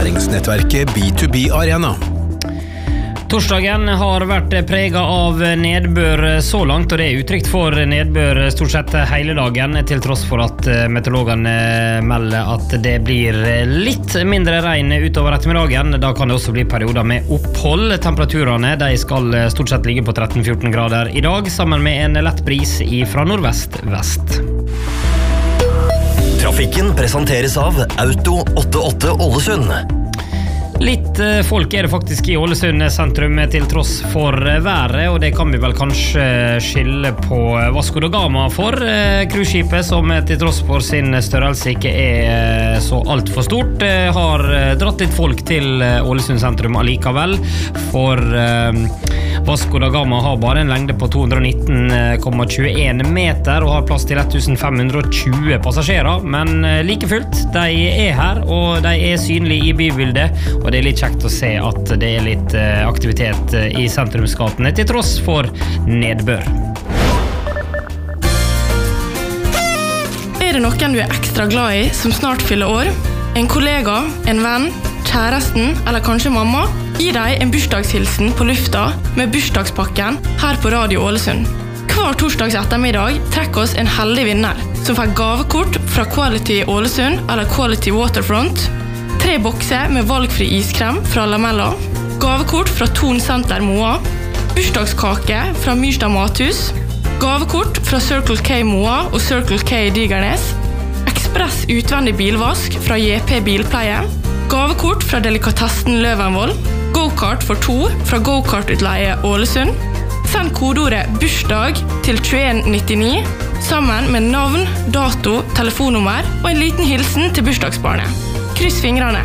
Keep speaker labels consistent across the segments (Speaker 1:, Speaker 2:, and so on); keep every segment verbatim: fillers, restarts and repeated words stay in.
Speaker 1: læringsnettverket B to B Arena.
Speaker 2: Torsdagen har vært preget av nedbør så langt, og det er utrygt for nedbør stort sett hele dagen, til tross for at meteorologene melder at det blir litt mindre regn utover ettermiddagen. Da kan det også bli perioder med opphold. Temperaturene de skal stort sett ligge på tretten til fjorten grader i dag, sammen med en lett bris fra nordvest-vest.
Speaker 3: Trafikken presenteres av Auto åttiåtte Ålesund.
Speaker 2: Litt folk er det faktisk i Ålesund sentrum til tross for været, og det kan vi vel kanskje skylde på Vasco da Gama for. Cruiseskipet, som til tross for sin størrelse ikke er så alt for stort, har dratt litt folk til Ålesund sentrum allikevel, for Vasco da Gama har bare en lengde på to hundre og nitten komma tjueen meter og har plass til ett tusen fem hundre og tjue passasjerer, men like fullt, de er her, og de er synlige i bybildet, og det er litt kjekt å se at det er litt aktivitet i sentrumsgatene til tross for nedbør.
Speaker 4: Er det noen du er ekstra glad i som snart fyller år? En kollega, en venn, kjæresten eller kanskje mamma? Gi deg en bursdagshilsen på lufta med bursdagspakken her på Radio Ålesund. Hver torsdags ettermiddag trekker oss en heldig vinner som får gavekort fra Quality Ålesund eller Quality Waterfront, tre bokser med valgfri iskrem fra Lamella, gavekort fra Thon Center Moa, bursdagskake fra Myrstad Mathus, gavekort fra Circle K Moa og Circle K Digernes, ekspress utvendig bilvask fra J P Bilpleie, gavekort fra Delikatessen Løvenvoll, go-kart for to fra Go-kart-utleie Ålesund. Send kodeordet bursdag til tjueen nittini sammen med navn, dato, telefonnummer og en liten hilsen til bursdagsbarnet. Kryss fingrene.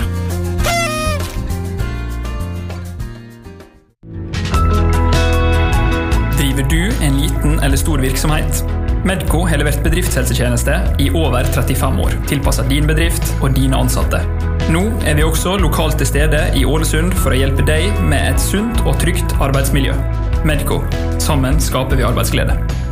Speaker 5: Driver du en liten eller stor virksomhet? Medco har levert bedriftshelsetjeneste i over trettifem år, tilpasset din bedrift og dine ansatte. Nå er vi også lokalt til stede i Ålesund for å hjelpe deg med et sunt og trygt arbeidsmiljø. Medco. Sammen skaper vi arbeidsglede.